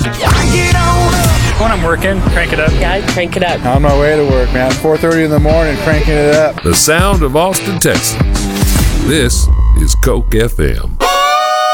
When I'm working, crank it up. Yeah, I crank it up. On my way to work, man. 4:30 in the morning, cranking it up. The sound of Austin, Texas. This is Coke FM.